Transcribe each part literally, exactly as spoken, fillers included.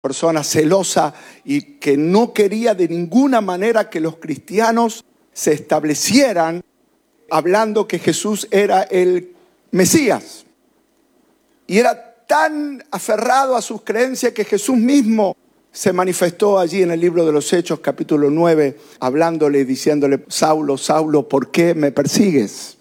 persona celosa y que no quería de ninguna manera que los cristianos se establecieran hablando que Jesús era el Mesías. Y era tan aferrado a sus creencias que Jesús mismo se manifestó allí en el libro de los Hechos, capítulo nueve, hablándole, diciéndole: Saulo, Saulo, ¿por qué me persigues?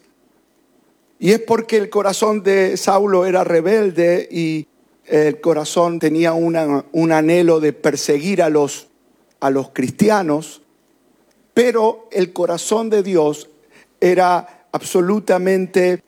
Y es porque el corazón de Saulo era rebelde y el corazón tenía una, un anhelo de perseguir a los, a los cristianos, pero el corazón de Dios era absolutamente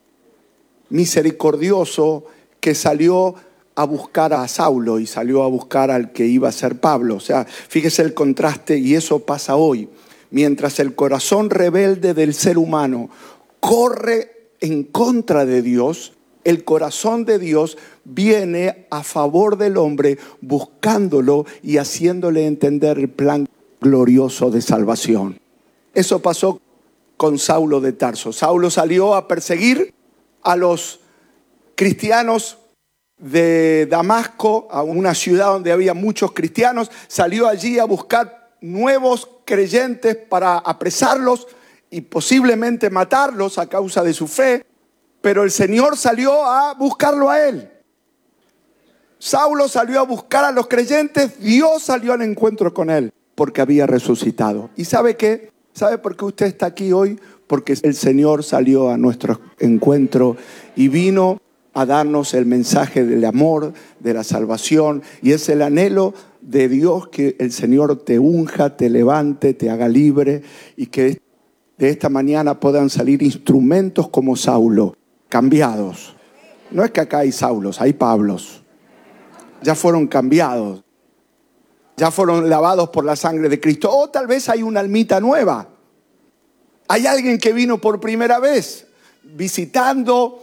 misericordioso, que salió a buscar a Saulo y salió a buscar al que iba a ser Pablo. O sea, fíjese el contraste, y eso pasa hoy. Mientras el corazón rebelde del ser humano corre en contra de Dios, el corazón de Dios viene a favor del hombre, buscándolo y haciéndole entender el plan glorioso de salvación. Eso pasó con Saulo de Tarso. Saulo salió a perseguir a los cristianos de Damasco, a una ciudad donde había muchos cristianos. Salió allí a buscar nuevos creyentes para apresarlos y posiblemente matarlos a causa de su fe. Pero el Señor salió a buscarlo a él. Saulo salió a buscar a los creyentes, Dios salió al encuentro con él, porque había resucitado. ¿Y sabe qué? ¿Sabe por qué usted está aquí hoy? Porque el Señor salió a nuestro encuentro y vino a darnos el mensaje del amor, de la salvación. Y es el anhelo de Dios que el Señor te unja, te levante, te haga libre, y que de esta mañana puedan salir instrumentos como Saulo, cambiados. No es que acá hay Saulos, hay Pablos. Ya fueron cambiados. Ya fueron lavados por la sangre de Cristo. O tal vez hay una almita nueva. Hay alguien que vino por primera vez, visitando,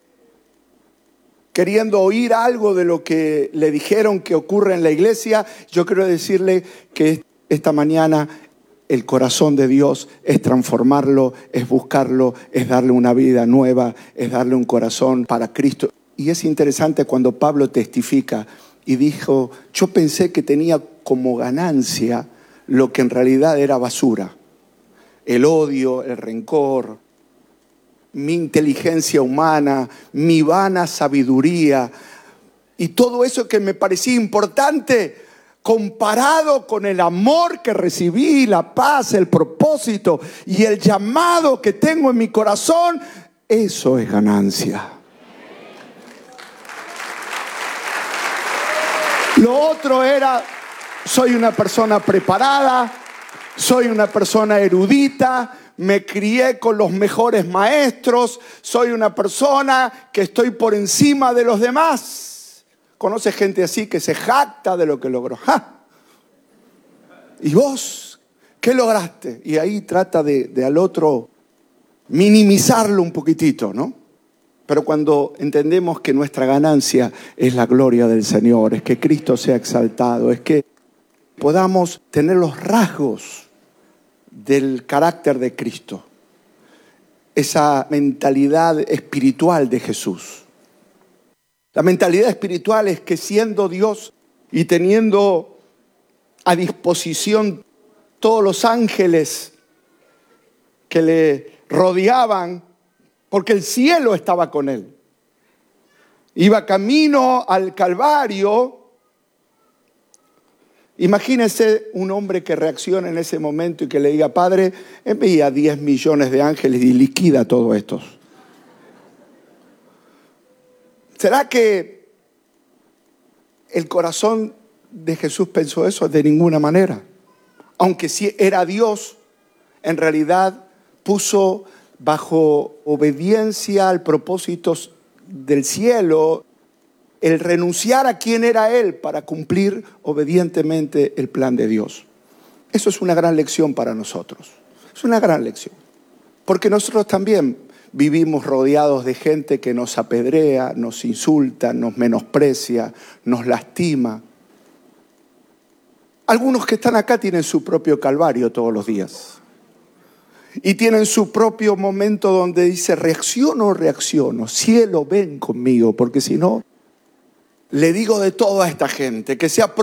queriendo oír algo de lo que le dijeron que ocurre en la iglesia. Yo quiero decirle que esta mañana el corazón de Dios es transformarlo, es buscarlo, es darle una vida nueva, es darle un corazón para Cristo. Y es interesante cuando Pablo testifica y dijo: yo pensé que tenía como ganancia lo que en realidad era basura. El odio, el rencor, mi inteligencia humana, mi vana sabiduría y todo eso que me parecía importante, comparado con el amor que recibí, la paz, el propósito y el llamado que tengo en mi corazón, eso es ganancia. Lo otro era: soy una persona preparada, soy una persona erudita, me crié con los mejores maestros, soy una persona que estoy por encima de los demás. ¿Conoce gente así que se jacta de lo que logró? ¡Ja! ¿Y vos qué lograste? Y ahí trata de, de al otro minimizarlo un poquitito, ¿no? Pero cuando entendemos que nuestra ganancia es la gloria del Señor, es que Cristo sea exaltado, es que podamos tener los rasgos del carácter de Cristo, esa mentalidad espiritual de Jesús. La mentalidad espiritual es que, siendo Dios y teniendo a disposición todos los ángeles que le rodeaban, porque el cielo estaba con él, iba camino al Calvario. Imagínese un hombre que reacciona en ese momento y que le diga: Padre, envía diez millones de ángeles y liquida a todos estos. ¿Será que el corazón de Jesús pensó eso? De ninguna manera. Aunque sí era Dios, en realidad puso bajo obediencia al propósito del cielo el renunciar a quien era Él para cumplir obedientemente el plan de Dios. Eso es una gran lección para nosotros. Es una gran lección. Porque nosotros también vivimos rodeados de gente que nos apedrea, nos insulta, nos menosprecia, nos lastima. Algunos que están acá tienen su propio calvario todos los días. Y tienen su propio momento donde dice: reacciono o reacciono, cielo, ven conmigo, porque si no, Le digo de todo a esta gente, que sea